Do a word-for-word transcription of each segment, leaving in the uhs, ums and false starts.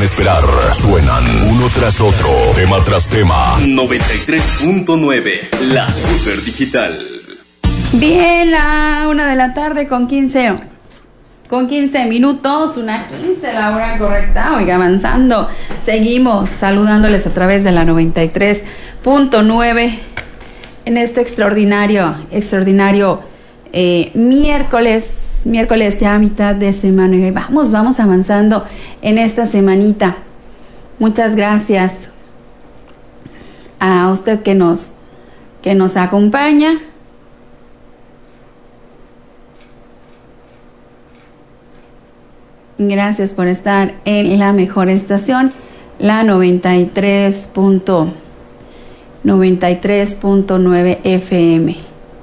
esperar. Suenan uno tras otro, tema tras tema. noventa y tres punto nueve, la super digital. Bien, la una de la tarde con quince, con quince minutos, una quince la hora correcta. Oiga, avanzando, seguimos saludándoles a través de la noventa y tres punto nueve en este extraordinario, extraordinario eh, miércoles. Miércoles ya a mitad de semana. Y vamos, vamos avanzando en esta semanita. Muchas gracias a usted que nos, que nos acompaña. Gracias por estar en la mejor estación, la noventa y tres punto nueve F M.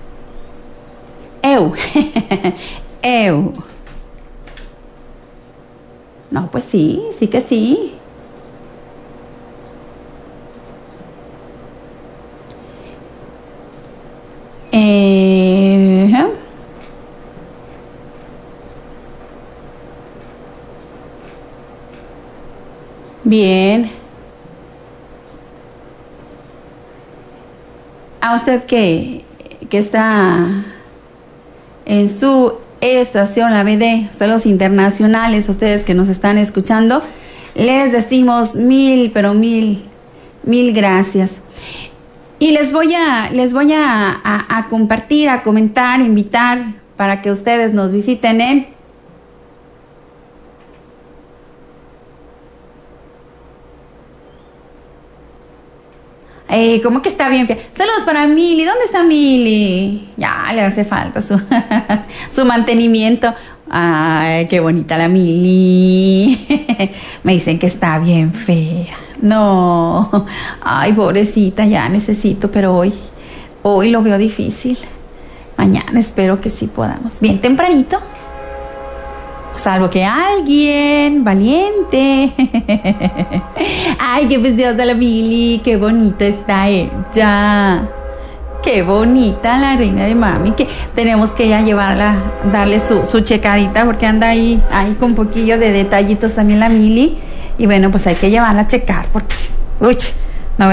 Eu. Eu. No, pues sí, sí que sí. Eh, bien. A usted que, que está en su estación La B D, saludos internacionales a ustedes que nos están escuchando, les decimos mil, pero mil, mil gracias. Y les voy a, les voy a, a, a compartir, a comentar, invitar para que ustedes nos visiten en Eh, ¿cómo que está bien fea? Saludos para Mili. ¿Dónde está Mili? Ya le hace falta su, su mantenimiento. Ay, qué bonita la Mili. Me dicen que está bien fea. No. Ay, pobrecita, ya necesito, pero hoy, hoy lo veo difícil. Mañana espero que sí podamos. Bien tempranito. Salvo que alguien valiente. Ay, qué preciosa la Mili. Qué bonita está ella. Qué bonita la reina de mami. Que tenemos que ya llevarla, darle su, su checadita, porque anda ahí, ahí con un poquillo de detallitos también la Mili. Y bueno, pues hay que llevarla a checar, porque uy,